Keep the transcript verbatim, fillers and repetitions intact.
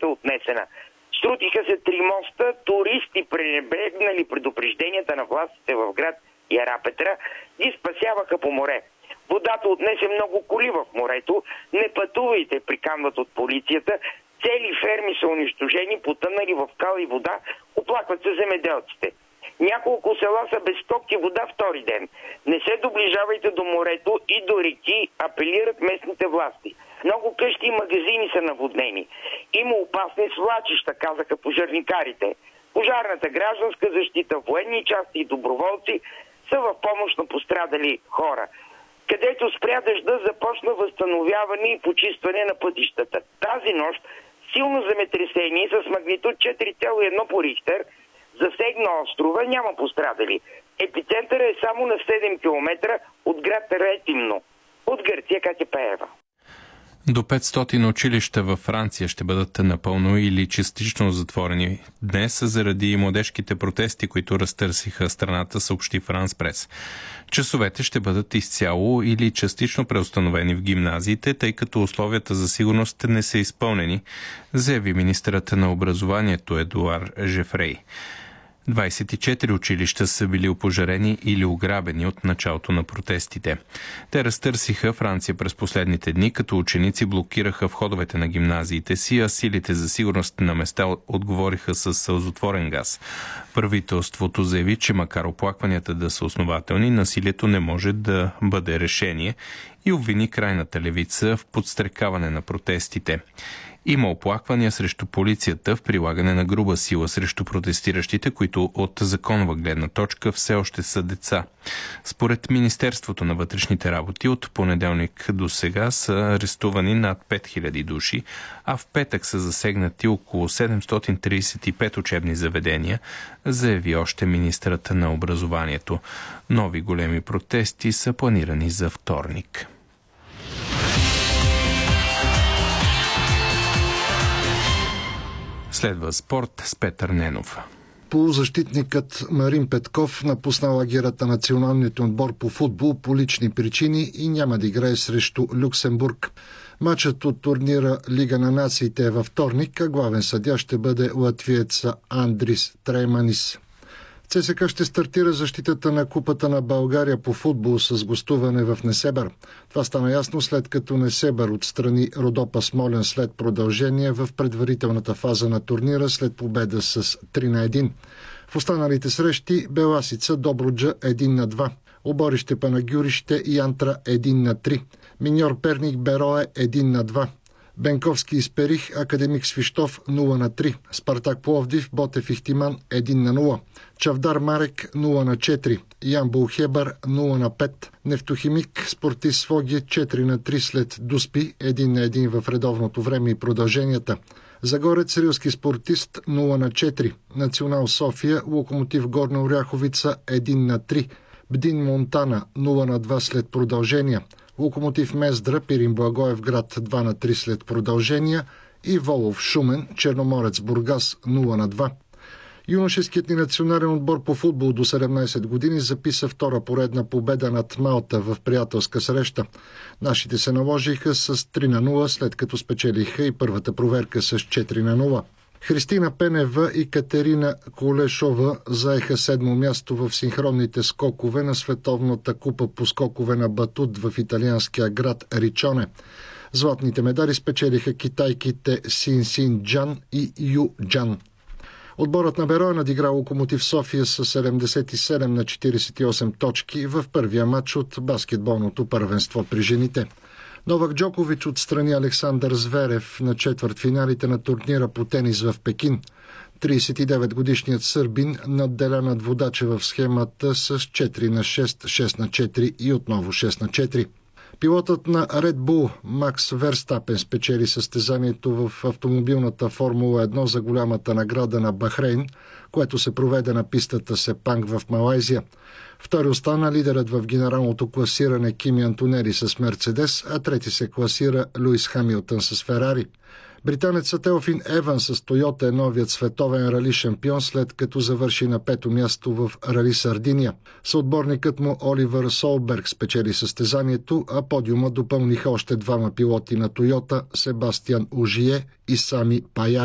водата отнесена. Струтиха се три моста, туристи, пренебрегнали предупрежденията на властите в град Ярапетра, ги спасяваха по море. Водата отнесе много коли в морето. Не пътувайте, приканват от полицията. Цели ферми са унищожени, потънали в кал и вода, оплакват се земеделците. Няколко села са без ток и вода втори ден. Не се доближавайте до морето и до реки, апелират местните власти. Много къщи и магазини са наводнени. Има опасни свлачища, казаха пожарникарите. Пожарната, гражданска защита, военни части и доброволци са в помощ на пострадали хора. Където спря дъжда, започна възстановяване и почистване на пътищата. Тази нощ силно земетресение с магнитуд четири цяло и едно по Рихтер засегна острова, няма пострадали. Епицентъра е само на седем километра от град Ретимно. От Гърция, Катя Пеева. До петстотин училища във Франция ще бъдат напълно или частично затворени днес заради младежките протести, които разтърсиха страната, съобщи Франс Прес. Часовете ще бъдат изцяло или частично преустановени в гимназиите, тъй като условията за сигурност не са изпълнени, заяви министърът на образованието Едуар Жефрей. двадесет и четири училища са били опожарени или ограбени от началото на протестите. Те разтърсиха Франция през последните дни, като ученици блокираха входовете на гимназиите си, а силите за сигурност на места отговориха с сълзотворен газ. Правителството заяви, че макар оплакванията да са основателни, насилието не може да бъде решение и обвини крайната левица в подстрекаване на протестите. Има оплаквания срещу полицията в прилагане на груба сила срещу протестиращите, които от законова гледна точка все още са деца. Според Министерството на вътрешните работи от понеделник до сега са арестувани над пет хиляди души, а в петък са засегнати около седемстотин тридесет и пет учебни заведения, заяви още министърът на образованието. Нови големи протести са планирани за вторник. Следва спорт с Петър Ненов. Полузащитникът Марин Петков напусна лагерът на националният отбор по футбол по лични причини и няма да играе срещу Люксембург. Матчът от турнира Лига на нациите е във вторник, а главен съдия ще бъде латвиеца Андрис Трейманис. ЦСКА ще стартира защитата на Купата на България по футбол с гостуване в Несебър. Това стана ясно след като Несебър отстрани Родопа Смолян след продължение в предварителната фаза на турнира след победа с три на едно. В останалите срещи Беласица Добруджа едно на два, Оборище Панагюрище и Антра едно на три, Миньор Перник Берое едно на два, Бенковски Исперих Академик Свищов нула на три, Спартак Пловдив Ботев Ихтиман едно на нула, Чавдар Марек нула на четири, Ямбол Хебър нула на пет, Нефтохимик Спортист Своге четири на три след Дуспи едно на едно в редовното време и продълженията. Загорец Рилски Спортист нула на четири, Национал София Локомотив Горна Оряховица едно на три, Бдин Монтана нула на два след продължения, Локомотив Мездра Пирин Благоевград два на три след продължения и Волов Шумен Черноморец Бургас нула на два. Юношеският ни национален отбор по футбол до седемнадесет години записа втора поредна победа над Малта в приятелска среща. Нашите се наложиха с три на нула, след като спечелиха и първата проверка с четири на нула. Христина Пенева и Катерина Колешова заеха седмо място в синхронните скокове на Световната купа по скокове на батут в италианския град Ричоне. Златните медали спечелиха китайките Син Син Джан и Ю Джан. Отборът на Берое надигра Локомотив София с седемдесет и седем на четиридесет и осем точки в първия матч от баскетболното първенство при жените. Новак Джокович отстрани Александър Зверев на четвъртфиналите на турнира по тенис в Пекин. тридесет и девет годишният сърбин надделя над водача в схемата с четири на шест, шест на четири и отново шест на четири. Пилотът на Red Bull Макс Верстапен спечели състезанието в автомобилната Формула едно за голямата награда на Бахрейн, което се проведе на пистата Сепанг в Малайзия. Втори остана лидерът в генералното класиране Кими Антонели с Мерцедес, а трети се класира Луис Хамилтън с Ферари. Британецът Теофин Еванс с Тойота е новият световен рали шампион, след като завърши на пето място в Рали Сардиния. Съотборникът му Оливър Солберг спечели състезанието, а подиума допълниха още двама пилоти на Тойота – Себастиан Ожие и Сами Пая.